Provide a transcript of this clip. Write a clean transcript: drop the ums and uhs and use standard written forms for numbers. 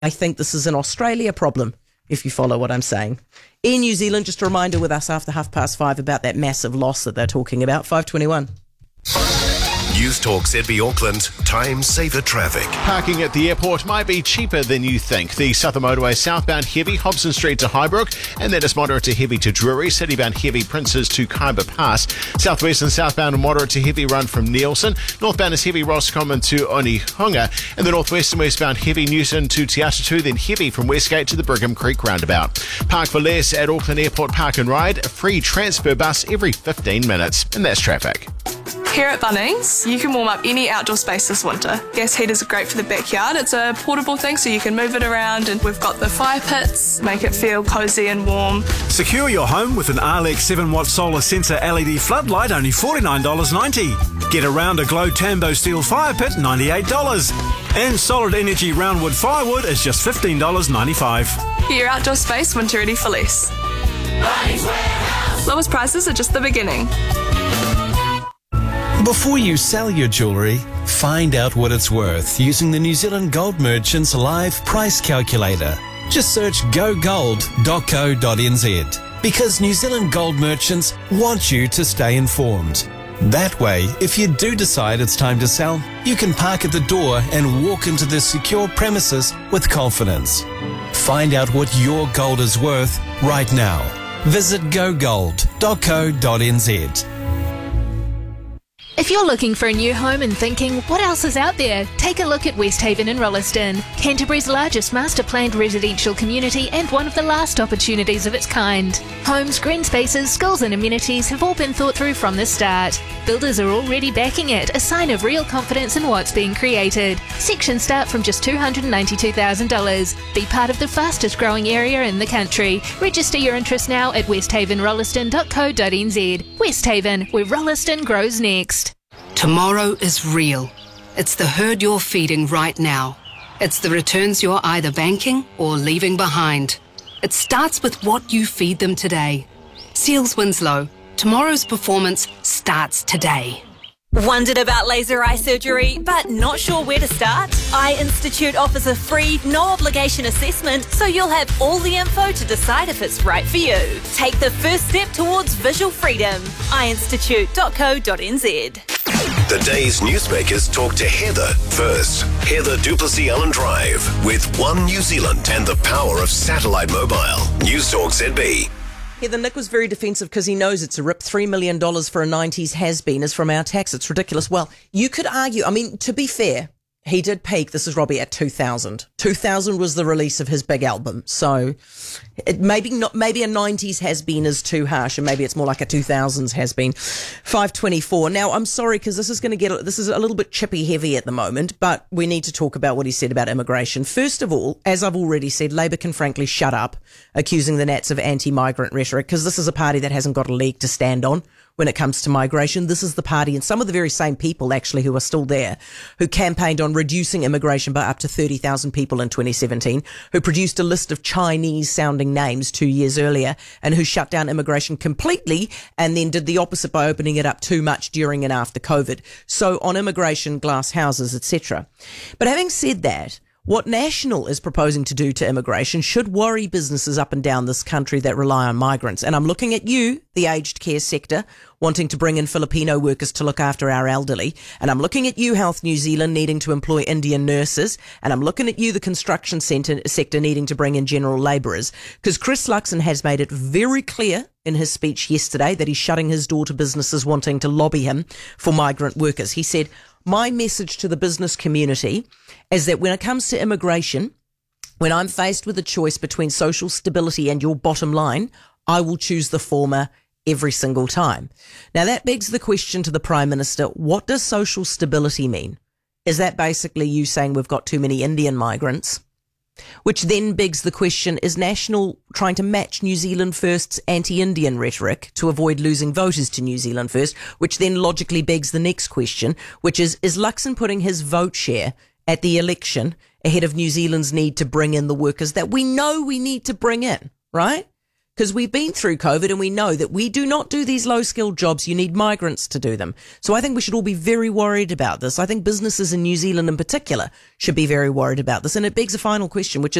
I think this is an Australia problem, if you follow what I'm saying. Air New Zealand, just a reminder with us after 5:30 about that massive loss that they're talking about. 5:21. News Talk ZB Auckland, time saver traffic. Parking at the airport might be cheaper than you think. The Southern Motorway southbound heavy, Hobson Street to Highbrook, and then it's moderate to heavy to Drury, citybound heavy, Princes to Kaiba Pass. Southwest and southbound moderate to heavy run from Nielsen. Northbound is heavy Roscommon to Onehunga, and the northwest and westbound heavy Newton to Te Atatu, then heavy from Westgate to the Brigham Creek roundabout. Park for less at Auckland Airport Park and Ride, a free transfer bus every 15 minutes. And that's traffic. Here at Bunnings, you can warm up any outdoor space this winter. Gas heaters are great for the backyard. It's a portable thing so you can move it around, and we've got the fire pits, make it feel cosy and warm. Secure your home with an Arlex 7-watt solar sensor LED floodlight, only $49.90. Get a Rounder Glow Tambo steel fire pit, $98. And Solid Energy roundwood firewood is just $15.95. Get your outdoor space winter ready for less. Lowest prices are just the beginning. Before you sell your jewellery, find out what it's worth using the New Zealand Gold Merchants Live Price Calculator. Just search gogold.co.nz because New Zealand Gold Merchants want you to stay informed. That way, if you do decide it's time to sell, you can park at the door and walk into the secure premises with confidence. Find out what your gold is worth right now. Visit gogold.co.nz. If you're looking for a new home and thinking, what else is out there? Take a look at Westhaven in Rolleston, Canterbury's largest master planned residential community and one of the last opportunities of its kind. Homes, green spaces, schools and amenities have all been thought through from the start. Builders are already backing it, a sign of real confidence in what's being created. Sections start from just $292,000. Be part of the fastest growing area in the country. Register your interest now at westhavenrolleston.co.nz. Westhaven, where Rolleston grows next. Tomorrow is real. It's the herd you're feeding right now. It's the returns you're either banking or leaving behind. It starts with what you feed them today. Seals Winslow. Tomorrow's performance starts today. Wondered about laser eye surgery, but not sure where to start? Eye Institute offers a free, no-obligation assessment, so you'll have all the info to decide if it's right for you. Take the first step towards visual freedom. eyeinstitute.co.nz. The day's newsmakers talk to Heather first. Heather Duplessis Allen Drive with One New Zealand and the power of satellite mobile. News Talk ZB. Heather, Nick was very defensive because he knows it's a rip. $3 million for a 90s has-been is from our tax. It's ridiculous. Well, you could argue, to be fair, he did peak, this is Robbie, at 2000. 2000 was the release of his big album. So maybe a 90s has-been is too harsh, and maybe it's more like a 2000s has-been. 524. Now, I'm sorry because this is a little bit chippy heavy at the moment, but we need to talk about what he said about immigration. First of all, as I've already said, Labour can frankly shut up accusing the Nats of anti-migrant rhetoric, because this is a party that hasn't got a leg to stand on when it comes to migration. This is the party, and some of the very same people actually who are still there, who campaigned on reducing immigration by up to 30,000 people in 2017, who produced a list of Chinese-sounding names 2 years earlier, and who shut down immigration completely and then did the opposite by opening it up too much during and after COVID. So on immigration, glass houses, etc. But having said that, what National is proposing to do to immigration should worry businesses up and down this country that rely on migrants. And I'm looking at you, the aged care sector, wanting to bring in Filipino workers to look after our elderly. And I'm looking at you, Health New Zealand, needing to employ Indian nurses. And I'm looking at you, the construction sector, needing to bring in general labourers. Because Chris Luxon has made it very clear in his speech yesterday that he's shutting his door to businesses wanting to lobby him for migrant workers. He said, my message to the business community is that when it comes to immigration, when I'm faced with a choice between social stability and your bottom line, I will choose the former every single time. Now, that begs the question to the Prime Minister, what does social stability mean? Is that basically you saying we've got too many Indian migrants? Which then begs the question, is National trying to match New Zealand First's anti-Indian rhetoric to avoid losing voters to New Zealand First? Which then logically begs the next question, which is Luxon putting his vote share at the election ahead of New Zealand's need to bring in the workers that we know we need to bring in, right? because we've been through COVID and we know that we do not do these low-skilled jobs. You need migrants to do them. So I think we should all be very worried about this. I think businesses in New Zealand in particular should be very worried about this. And it begs a final question, which is,